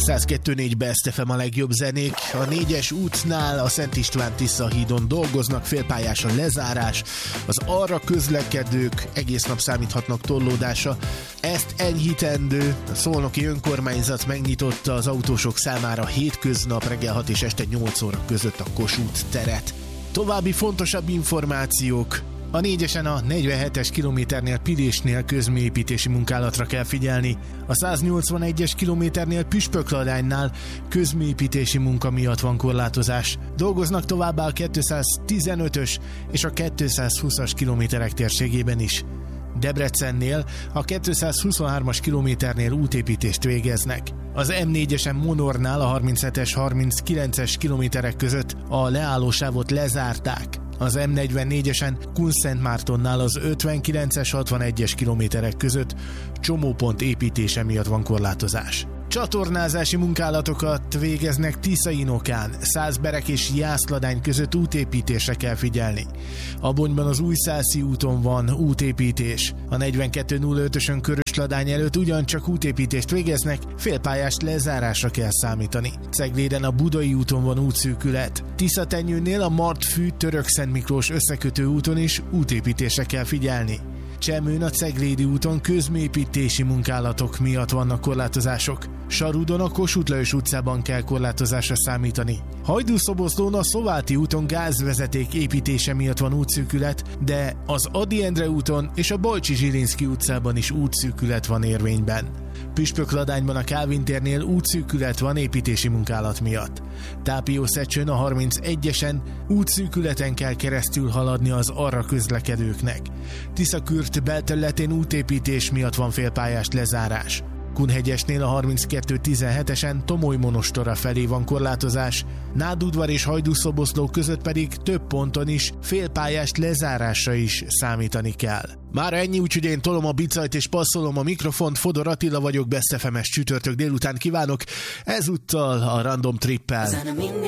102.4 Best FM a legjobb zenék. A 4-es útnál a Szent István-Tisza hídon dolgoznak, félpályás a lezárás. Az arra közlekedők egész nap számíthatnak torlódásra. Ezt enyhítendő, a szolnoki önkormányzat megnyitotta az autósok számára hétköznap reggel 6 és este 8 óra között a Kossuth teret. További fontosabb információk. A 4-esen a 47-es kilométernél Pilésnél közműépítési munkálatra kell figyelni. A 181-es kilométernél Püspökladánynál közműépítési munka miatt van korlátozás. Dolgoznak továbbá a 215-ös és a 220-as kilométerek térségében is. Debrecennél a 223-as kilométernél útépítést végeznek. Az M4-esen Monornál a 37-es, 39-es kilométerek között a leállósávot lezárták. Az M44-esen Kunszentmártonnál az 59-es, 61-es kilométerek között csomópont építése miatt van korlátozás. Csatornázási munkálatokat végeznek Tiszainokán, Szászberek és Jászladány között útépítésre kell figyelni. Abonyban az Újszászi úton van útépítés. A 42.05-ösön Körösladány előtt ugyancsak útépítést végeznek, félpályás lezárásra kell számítani. Cegléden a Budai úton van útszűkület. Tiszatenyőnél a Martfű-Törökszent Miklós összekötő úton is útépítésre kell figyelni. Csemőn a Ceglédi úton közműépítési munkálatok miatt vannak korlátozások. Sarudon a Kossuth Lajos utcában kell korlátozásra számítani. Hajdúszoboszlón a Szováti úton gázvezeték építése miatt van útszűkület, de az Ady Endre úton és a Balcsi-Zsilinszky utcában is útszűkület van érvényben. Püspökladányban a Kálvin térnél útszűkület van építési munkálat miatt. Tápiószecsön a 31-esen útszűkületen kell keresztül haladni az arra közlekedőknek. Tiszakürt belterületén útépítés miatt van félpályás lezárás. Kunhegyesnél a 32-17-esen Tomoly-Monostora felé van korlátozás, Nádudvar és Hajdúszoboszló között pedig több ponton is félpályás lezárásra is számítani kell. Mára ennyi, úgyhogy én tolom a bicajt és passzolom a mikrofont. Fodor Attila vagyok, Best FM-es csütörtök délután kívánok, ezúttal a Random Trippel.